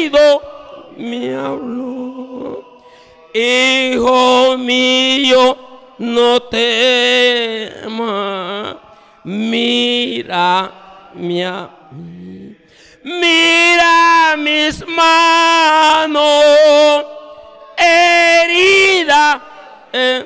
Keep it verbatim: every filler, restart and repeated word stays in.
oído me habló. Hijo mío, no temas, mira, mira, mira mis manos heridas. Eh,